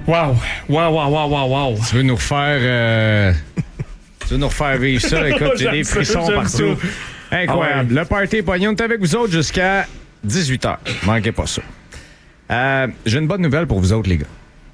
Wow. Tu veux nous refaire... Tu veux nous refaire vivre ça? Écoute, j'ai des frissons partout. Incroyable. Le party pognon est avec vous autres jusqu'à 18h. Manquez pas ça. J'ai une bonne nouvelle pour vous autres, les gars.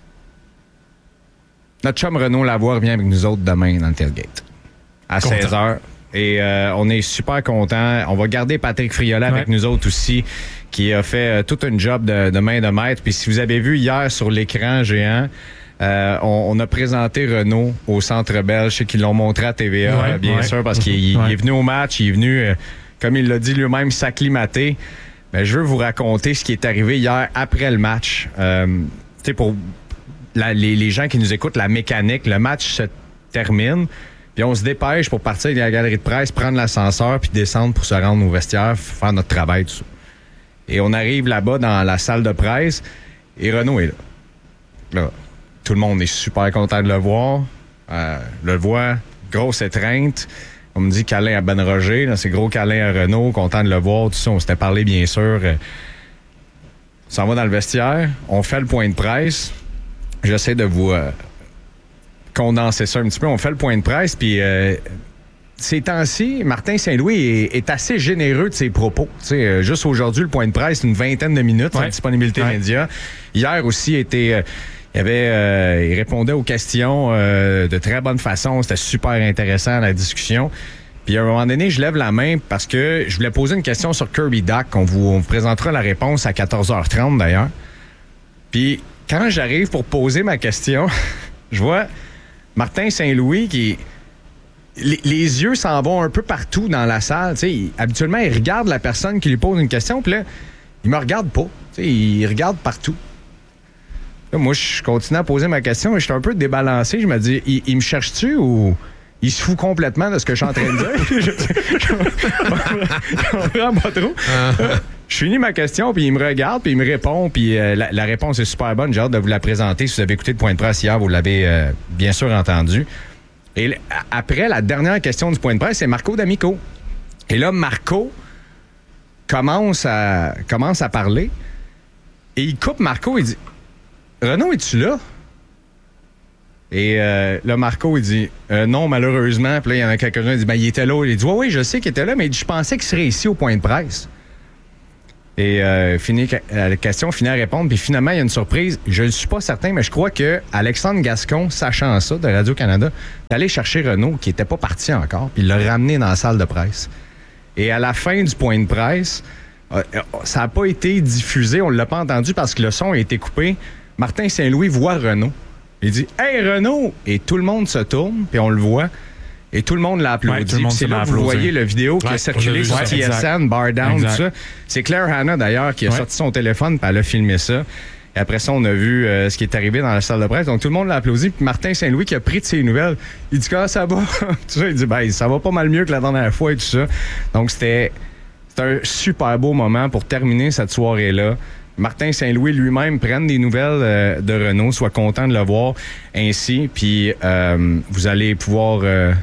Notre chum Renaud Lavoie revient avec nous autres demain dans le tailgate. À 16h. Et on est super contents. On va garder Patrick Friolet avec nous autres aussi, qui a fait tout un job de main de maître. Puis si vous avez vu hier sur l'écran géant, on a présenté Renaud au Centre Bell. Je sais qu'ils l'ont montré à TVA, bien sûr, parce qu'il est venu au match. Il est venu, comme il l'a dit lui-même, s'acclimater. Mais je veux vous raconter ce qui est arrivé hier après le match. Tu sais, pour les gens qui nous écoutent, la mécanique, le match se termine. Puis on se dépêche pour partir de la galerie de presse, prendre l'ascenseur, puis descendre pour se rendre au vestiaire, faire notre travail, tout ça. Et on arrive là-bas dans la salle de presse, et Renaud est là. Tout le monde est super content de le voir. Le voit, grosse étreinte. On me dit câlin à Ben Roger, là, c'est gros câlin à Renaud, content de le voir, tout ça. On s'était parlé, bien sûr. On s'en va dans le vestiaire, on fait le point de presse. J'essaie de vous... condenser ça un petit peu. On fait le point de presse, puis ces temps-ci, Martin Saint-Louis est assez généreux de ses propos. Juste aujourd'hui, le point de presse, une vingtaine de minutes, sa disponibilité média. Hier aussi, il répondait aux questions de très bonne façon. C'était super intéressant, la discussion. Puis à un moment donné, je lève la main parce que je voulais poser une question sur Kirby Dach. On vous présentera la réponse à 14h30, d'ailleurs. Puis quand j'arrive pour poser ma question, je vois... Martin Saint-Louis, qui les yeux s'en vont un peu partout dans la salle. Habituellement, il regarde la personne qui lui pose une question, puis là, il me regarde pas. Il regarde partout. Là, moi, je continue à poser ma question, et je suis un peu débalancé. Je me dis, il me cherche-tu ou il se fout complètement de ce que je suis en train de dire? Je comprends pas trop. Je finis ma question, puis il me regarde, puis il me répond, puis la réponse est super bonne. J'ai hâte de vous la présenter. Si vous avez écouté le point de presse hier, vous l'avez bien sûr entendu. Et après, la dernière question du point de presse, c'est Marco D'Amico. Et là, Marco commence à parler, et il coupe Marco, il dit « Renaud, es-tu là? » Et là, Marco, il dit non, malheureusement. Puis là, il y en a quelqu'un qui dit il était là. Il dit oui, je sais qu'il était là, mais je pensais qu'il serait ici au point de presse. Et la question, finit à répondre. Puis finalement, il y a une surprise. Je ne suis pas certain, mais je crois que Alexandre Gascon, sachant ça, de Radio-Canada, est allé chercher Renaud, qui n'était pas parti encore, puis il l'a ramené dans la salle de presse. Et à la fin du point de presse, ça n'a pas été diffusé, on ne l'a pas entendu parce que le son a été coupé. Martin Saint-Louis voit Renaud. Il dit « Hey, Renaud! » Et tout le monde se tourne, puis on le voit. Et tout le monde l'a applaudi. Puis c'est là que vous voyez le vidéo qui a circulé sur TSN, Bar Down, tout ça. C'est Claire Hanna, d'ailleurs, qui a sorti son téléphone, puis elle a filmé ça. Et après ça, on a vu ce qui est arrivé dans la salle de presse. Donc, tout le monde l'a applaudi. Puis Martin Saint-Louis, qui a pris de ses nouvelles, il dit « Comment ça va? » Tout ça, il dit « ça va pas mal mieux que la dernière fois et tout ça. » Donc, c'était un super beau moment pour terminer cette soirée-là. Martin Saint-Louis lui-même prenne des nouvelles de Renaud, soit content de le voir ainsi, puis vous allez pouvoir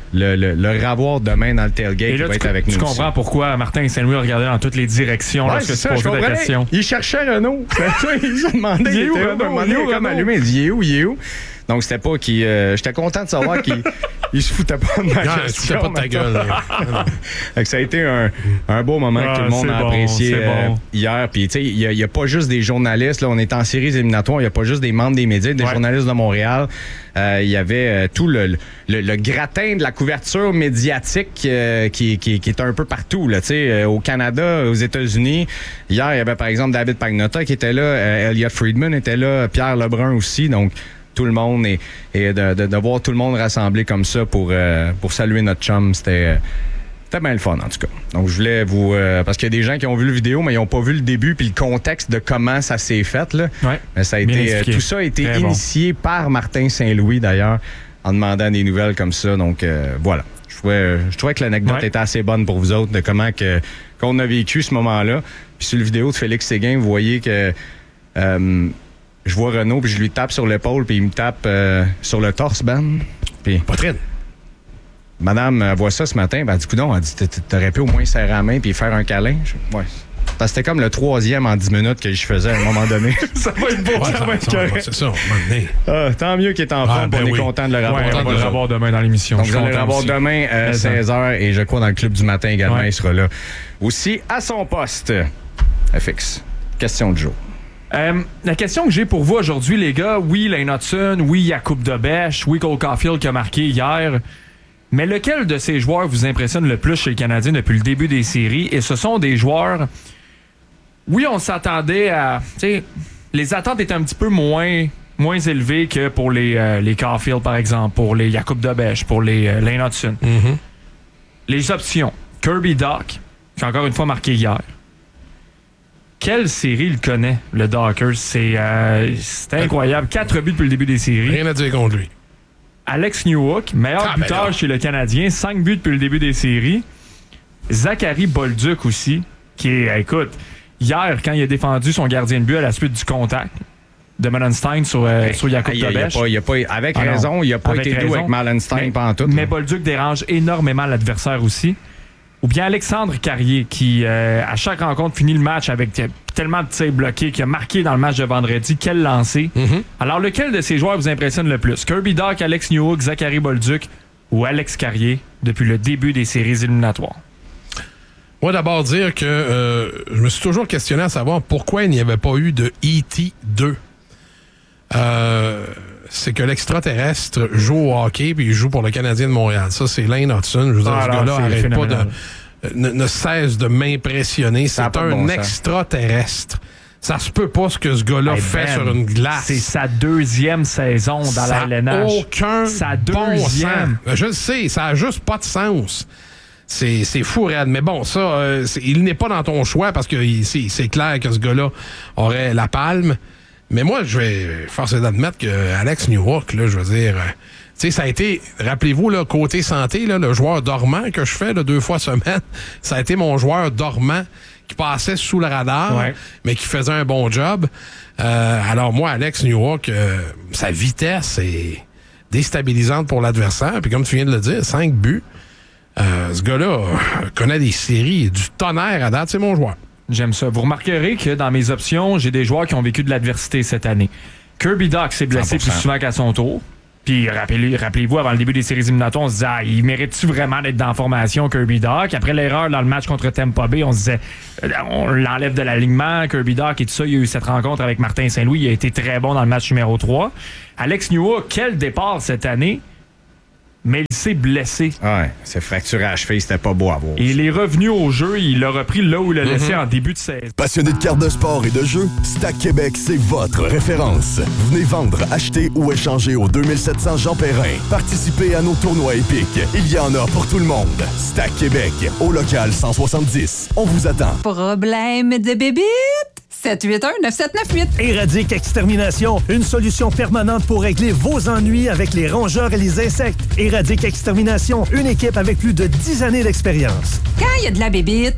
le revoir demain dans le tailgate. Et là, il va être avec nous. Tu comprends aussi pourquoi Martin Saint-Louis a regardé dans toutes les directions lorsque tu posais ta question. Il cherchait Renaud. Il se demandait, il était où, Renaud? Comme allumé, il dit, il est où? Donc, c'était pas qu'il... j'étais content de savoir qu'il se foutait pas de ma question. Il se foutait pas de ta gueule. Ça a été un beau moment que tout le monde a apprécié hier. Puis, tu sais, il y a pas juste des journalistes. Là, on est en séries éliminatoires. Il n'y a pas juste des membres des médias, des journalistes de Montréal. Il y avait tout le gratin de la couverture médiatique qui est un peu partout. Là, au Canada, aux États-Unis. Hier, il y avait, par exemple, David Pagnotta qui était là. Elliot Friedman était là. Pierre Lebrun aussi. Donc, tout le monde et de voir tout le monde rassemblé comme ça pour saluer notre chum, c'était bien le fun en tout cas. Donc je voulais vous parce qu'il y a des gens qui ont vu la vidéo mais ils n'ont pas vu le début puis le contexte de comment ça s'est fait là. Ouais, mais ça a été tout ça a été initié par Martin Saint-Louis d'ailleurs en demandant des nouvelles comme ça. Donc voilà. Je trouvais que l'anecdote était assez bonne pour vous autres de comment qu'on a vécu ce moment-là. Puis sur la vidéo de Félix Séguin, vous voyez que je vois Renaud, puis je lui tape sur l'épaule, puis il me tape sur le torse, Ben. Puis poitrine. Madame voit ça ce matin, ben, elle dit, coudonc, elle dit, t'aurais pu au moins serrer la main puis faire un câlin. Ouais. parce que c'était comme le 3e en 10 minutes que je faisais à un moment donné. Ça va être beau, ça va être correct. C'est ça, on va tant mieux qu'il est en forme, on est content de le revoir. On va le revoir demain dans l'émission. Donc, vous allez le revoir demain à 16h et je crois dans le club du matin également, il sera là. Aussi, à son poste, FX. Question de jour. La question que j'ai pour vous aujourd'hui, les gars, oui, Lane Hudson, oui, Jakub Dobeš, oui, Cole Caulfield qui a marqué hier, mais lequel de ces joueurs vous impressionne le plus chez les Canadiens depuis le début des séries? Et ce sont des joueurs... Oui, on s'attendait à... Les attentes étaient un petit peu moins élevées que pour les Caulfield, par exemple, pour les Jakub Dobeš, pour les Lane Hudson. Mm-hmm. Les options. Kirby Dach, qui a encore une fois marqué hier. Quelle série il connaît, le Dockers? C'est incroyable. 4 buts depuis le début des séries. Rien à dire contre lui. Alex Newhook, meilleur buteur chez le Canadien, 5 buts depuis le début des séries. Zachary Bolduc aussi, qui est, écoute, hier, quand il a défendu son gardien de but à la suite du contact de Malenstein sur Jakub Dobeš. Avec raison, il n'a pas été doux avec Malenstein pendant tout. Mais Bolduc dérange énormément l'adversaire aussi. Ou bien Alexandre Carrier, qui, à chaque rencontre, finit le match avec tellement de tirs bloqués, qui a marqué dans le match de vendredi. Quel lancer. Mm-hmm. Alors, lequel de ces joueurs vous impressionne le plus? Kirby Dach, Alex Newhook, Zachary Bolduc ou Alex Carrier depuis le début des séries éliminatoires? Moi, d'abord dire que je me suis toujours questionné à savoir pourquoi il n'y avait pas eu de E.T. 2. C'est que l'extraterrestre joue au hockey puis il joue pour le Canadien de Montréal. Ça, c'est Lane Hudson. Je veux dire, ce gars-là arrête pas ne cesse de m'impressionner. C'est un extraterrestre. Ça se peut pas ce que ce gars-là fait sur une glace. C'est sa 2e saison dans la LNH. Aucun bon sens. Je le sais, ça a juste pas de sens. C'est fou, raide. Mais bon, ça, il n'est pas dans ton choix parce que c'est clair que ce gars-là aurait la palme. Mais moi, je vais forcer d'admettre que Alex Newhook, là, je veux dire, tu sais, ça a été, rappelez-vous, là, côté santé, là, le joueur dormant que je fais là, 2 fois semaine, ça a été mon joueur dormant qui passait sous le radar, mais qui faisait un bon job. Alors moi, Alex Newhook, sa vitesse est déstabilisante pour l'adversaire. Puis comme tu viens de le dire, 5 buts. Ce gars-là connaît des séries du tonnerre à date, c'est mon joueur. J'aime ça. Vous remarquerez que dans mes options, j'ai des joueurs qui ont vécu de l'adversité cette année. Kirby Dach s'est blessé 100%. Plus souvent qu'à son tour. Puis rappelez-vous, avant le début des séries éliminatoires, on se disait il mérite-tu vraiment d'être dans la formation, Kirby Dach? Après l'erreur dans le match contre Tampa Bay, on se disait on l'enlève de l'alignement, Kirby Dach et tout ça. Il y a eu cette rencontre avec Martin Saint-Louis. Il a été très bon dans le match numéro 3. Alex Newhook, quel départ cette année? Mais il s'est blessé. Ouais, c'est fracturé à la cheville, c'était pas beau à voir. Et il est revenu au jeu, il l'a repris là où il l'a laissé en début de saison. Passionné de cartes de sport et de jeux, Stack Québec, c'est votre référence. Venez vendre, acheter ou échanger au 2700 Jean Perrin. Participez à nos tournois épiques. Il y en a pour tout le monde. Stack Québec, au local 170. On vous attend. Problème de bébite? 781-9798. Éradique Extermination, une solution permanente pour régler vos ennuis avec les rongeurs et les insectes. Éradique Extermination, une équipe avec plus de 10 années d'expérience. Quand il y a de la bébite,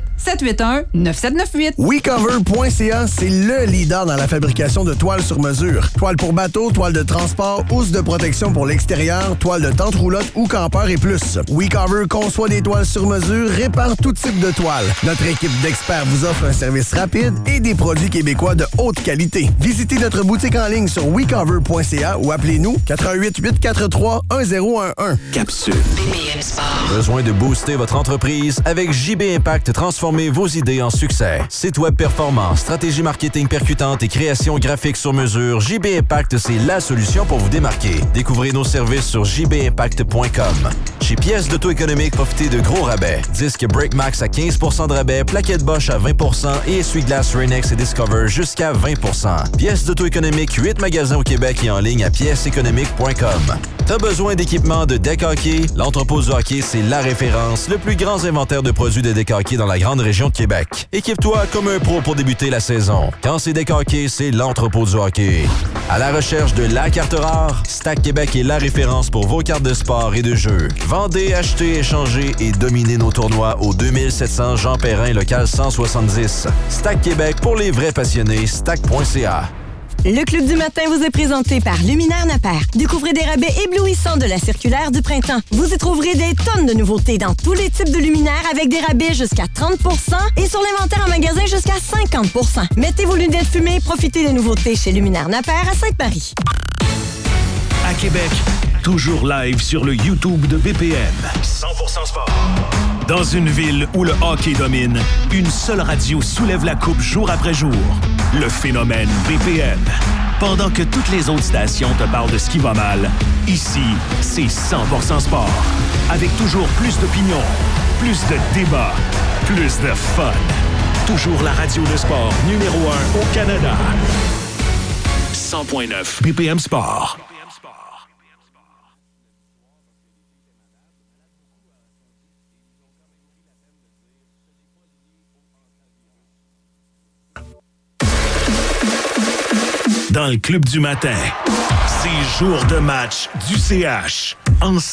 781-9798. WeCover.ca, c'est le leader dans la fabrication de toiles sur mesure. Toiles pour bateau, toiles de transport, housse de protection pour l'extérieur, toiles de tente roulotte ou campeur et plus. WeCover conçoit des toiles sur mesure, répare tout type de toiles. Notre équipe d'experts vous offre un service rapide et des produits québécois de haute qualité. Visitez notre boutique en ligne sur WeCover.ca ou appelez-nous 88-843-1011. Capsule. BPM Sport. Besoin de booster votre entreprise? Avec JB Impact, transformez vos idées en succès. Site web performant, stratégie marketing percutante et création graphique sur mesure, JB Impact, c'est la solution pour vous démarquer. Découvrez nos services sur jbimpact.com. Chez Pièces d'Auto-Économique, profitez de gros rabais. Disque Break Max à 15% de rabais, plaquettes Bosch à 20% et essuie-glace Rain-X et Discover jusqu'à 20%. Pièces d'Auto-Économique, 8 magasins au Québec et en ligne à pièceséconomique.com. T'as besoin d'équipements de deck hockey? L'entrepôt du hockey, c'est la référence. Le plus grand inventaire de produits de deck hockey dans la grande région de Québec. Équipe-toi comme un pro pour débuter la saison. Quand c'est deck hockey, c'est l'entrepôt du hockey. À la recherche de la carte rare, Stack Québec est la référence pour vos cartes de sport et de jeu. Vendez, achetez, échangez et dominez nos tournois au 2700 Jean Perrin, local 170. Stack Québec pour les vrais passionnés, stack.ca. Le Club du matin vous est présenté par Luminaire Napper. Découvrez des rabais éblouissants de la circulaire du printemps. Vous y trouverez des tonnes de nouveautés dans tous les types de luminaires avec des rabais jusqu'à 30 % et sur l'inventaire en magasin jusqu'à 50 %. Mettez vos lunettes fumées, profitez des nouveautés chez Luminaire Napper à Sainte-Marie. À Québec, toujours live sur le YouTube de BPM. 100% sport. Dans une ville où le hockey domine, une seule radio soulève la coupe jour après jour. Le phénomène BPM. Pendant que toutes les autres stations te parlent de ce qui va mal, ici, c'est 100% sport. Avec toujours plus d'opinions, plus de débats, plus de fun. Toujours la radio de sport numéro 1 au Canada. 100.9 BPM Sport. Dans le Club du matin, c'est jour de match du CH.